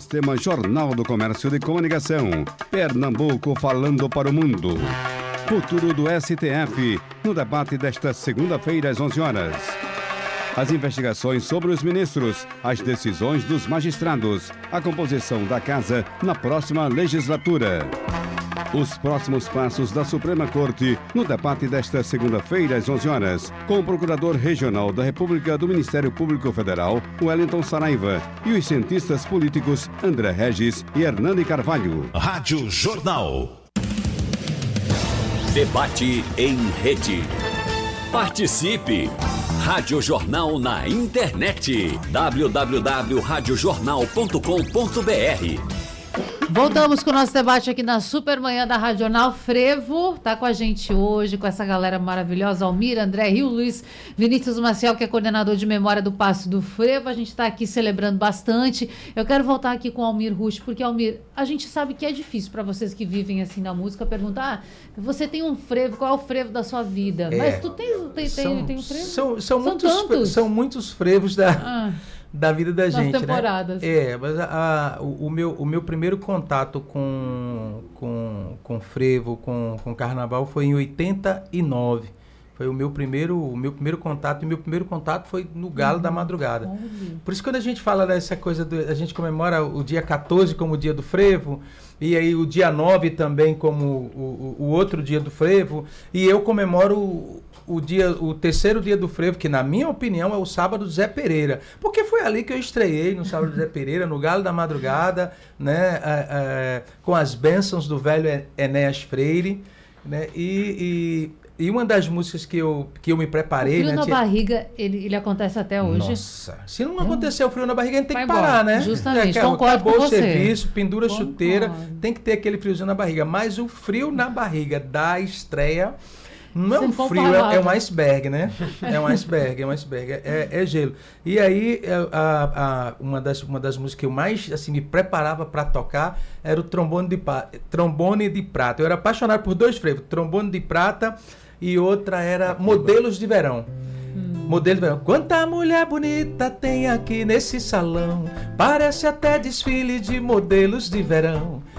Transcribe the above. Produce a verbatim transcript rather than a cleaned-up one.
Sistema Jornal do Comércio de Comunicação. Pernambuco falando para o mundo. Futuro do S T F, no debate desta segunda-feira às onze horas. As investigações sobre os ministros, as decisões dos magistrados, a composição da Casa na próxima legislatura. Os próximos passos da Suprema Corte no debate desta segunda-feira às onze horas, com o Procurador Regional da República do Ministério Público Federal, Wellington Saraiva, e os cientistas políticos André Regis e Hernani Carvalho. Rádio Jornal. Debate em rede. Participe! Rádio Jornal na internet. w w w ponto rádio jornal ponto com ponto b r. Voltamos com o nosso debate aqui na Supermanhã da Rádio Jornal. Frevo tá com a gente hoje, com essa galera maravilhosa, Almir, André Rio, Luiz Vinícius Maciel, que é coordenador de memória do Passo do Frevo. A gente está aqui celebrando bastante. Eu quero voltar aqui com o Almir Rush, porque, Almir, a gente sabe que é difícil para vocês que vivem assim na música perguntar, ah, você tem um frevo, qual é o frevo da sua vida? É, mas tu tem, tem, são, tem, tem um frevo? São, são, são, muitos, são muitos frevos da... Ah. da vida da gente, temporadas. Né? É, mas a, a, o, o, meu, o meu primeiro contato com, com, com frevo, com, com carnaval foi em oitenta e nove. Foi o meu primeiro, o meu primeiro contato, e meu primeiro contato foi no Galo uhum. da Madrugada. Uhum. Por isso, quando a gente fala dessa coisa, do, a gente comemora o dia quatorze como o dia do frevo, e aí o dia nove também como o, o, o outro dia do frevo, e eu comemoro o, o, dia, o terceiro dia do frevo, que na minha opinião é o sábado do Zé Pereira, porque foi ali que eu estreiei, no sábado do Zé Pereira, no Galo da Madrugada, né, é, é, com as bênçãos do velho Enéas Freire, né, e... e E uma das músicas que eu, que eu me preparei... O frio né, na tinha... barriga, ele, ele acontece até hoje. Nossa, se não acontecer o frio na barriga, a gente tem Vai que parar, embora. né? Justamente, é, concordo acabou com o você. serviço, pendura a Concordo. chuteira, tem que ter aquele friozinho na barriga. Mas o frio na barriga da estreia não é um frio, é, é um iceberg, né? É um iceberg, é um iceberg, é, é gelo. E aí, a, a, uma, das, uma das músicas que eu mais assim, me preparava para tocar era o trombone de, trombone de prata. Eu era apaixonado por dois frevos, trombone de prata... E outra era Modelos de Verão. Hum. Modelo de Verão. Quanta mulher bonita tem aqui nesse salão. Parece até desfile de modelos de verão.